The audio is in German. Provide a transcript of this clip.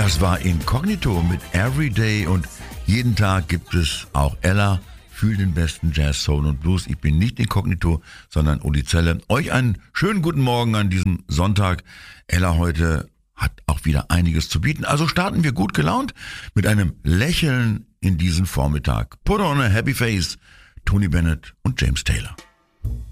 Das war Inkognito mit Everyday und jeden Tag gibt es auch Ella für den besten Jazz, Soul und Blues. Ich bin nicht Inkognito, sondern Uli Zelle. Euch einen schönen guten Morgen an diesem Sonntag. Ella heute hat auch wieder einiges zu bieten. Also starten wir gut gelaunt mit einem Lächeln in diesen Vormittag. Put on a happy face, Tony Bennett und James Taylor.